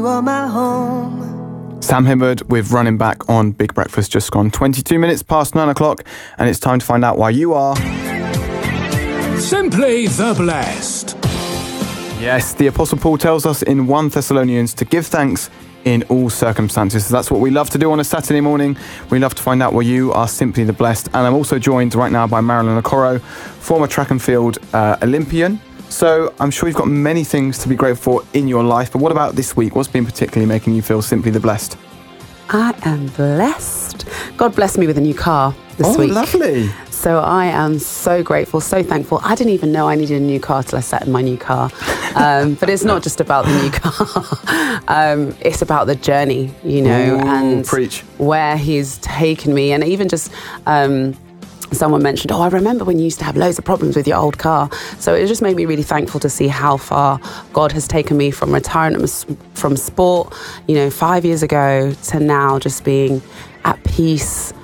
you are my home. Sam Hibbard with Running Back on Big Breakfast, just gone 22 minutes past 9 o'clock, and it's time to find out why you are... Simply the Blessed. Yes, the Apostle Paul tells us in 1 Thessalonians to give thanks in all circumstances. So that's what we love to do on a Saturday morning. We love to find out where you are simply the blessed. And I'm also joined right now by Marilyn Okoro, former track and field Olympian. So I'm sure you've got many things to be grateful for in your life, but what about this week? What's been particularly making you feel simply the blessed? I am blessed. God blessed me with a new car this week. Oh, lovely. So I am so grateful, so thankful. I didn't even know I needed a new car till I sat in my new car. But it's not just about the new car. It's about the journey, you know, and preach. Where he's taken me. And even just someone mentioned, I remember when you used to have loads of problems with your old car. So it just made me really thankful to see how far God has taken me from retiring from sport, 5 years ago to now just being at peace,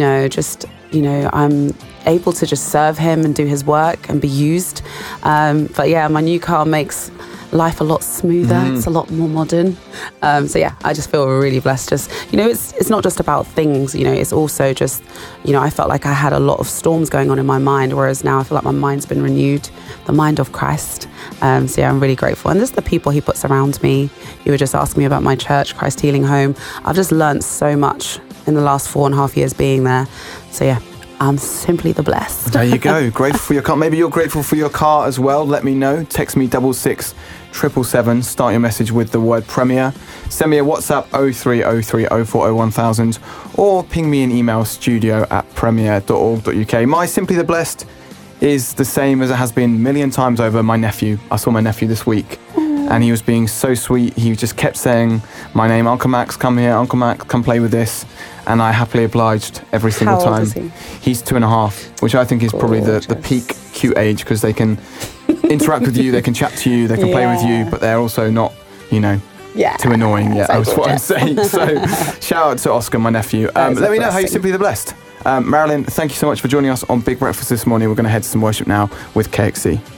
I'm able to just serve him and do his work and be used. But yeah, my new car makes life a lot smoother. It's a lot more modern. So yeah, I just feel really blessed. Just, it's not just about things, it's also just, I felt like I had a lot of storms going on in my mind, whereas now I feel like my mind's been renewed, the mind of Christ. So yeah, I'm really grateful. And just the people he puts around me. You were just asking me about my church, Christ Healing Home. I've just learnt so much in the last 4.5 years being there. So yeah, I'm simply the blessed. There you go. Grateful for your car. Maybe you're grateful for your car as well. Let me know. Text me 66777. Start your message with the word Premier. Send me a WhatsApp 03030401000 or ping me an email studio@premier.org.uk. My Simply the Blessed is the same as it has been a million times over. My nephew. I saw my nephew this week. And he was being so sweet. He just kept saying my name, Uncle Max, come here, Uncle Max, come play with this. And I happily obliged every single time. How old is he? He's 2.5, which I think is probably the peak cute age, because they can interact with you, they can chat to you, they can play with you, but they're also not, too annoying. Yeah, that's what I'm saying. So shout out to Oscar, my nephew. Let me know how you're simply the blessed. Marilyn, thank you so much for joining us on Big Breakfast this morning. We're going to head to some worship now with KXC.